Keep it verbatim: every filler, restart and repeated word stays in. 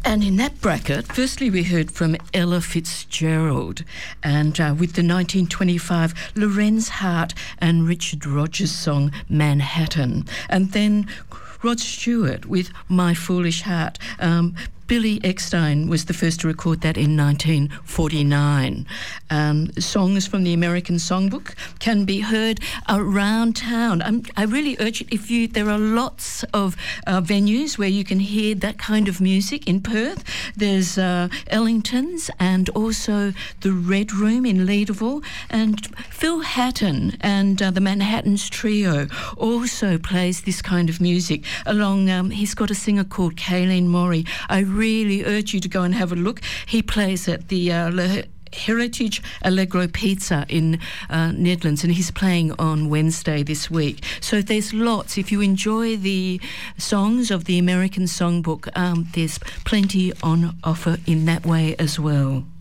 And in that bracket, firstly we heard from Ella Fitzgerald, and uh, with the nineteen twenty-five Lorenz Hart and Richard Rodgers song Manhattan. And then Rod Stewart with My Foolish Heart. Um, Billy Eckstine was the first to record that in nineteen forty-nine. Um, songs from the American Songbook can be heard around town. Um, I really urge it, if you, there are lots of uh, venues where you can hear that kind of music in Perth. There's uh, Ellington's and also the Red Room in Leederville, and Phil Hatton and uh, the Manhattans Trio also plays this kind of music. Along, um, he's got a singer called Kayleen Morey. I really urge you to go and have a look. He plays at the uh, Le Heritage Allegro Pizza in uh, Nedlands, and he's playing on Wednesday this week. So there's lots. If you enjoy the songs of the American Songbook, um, there's plenty on offer in that way as well.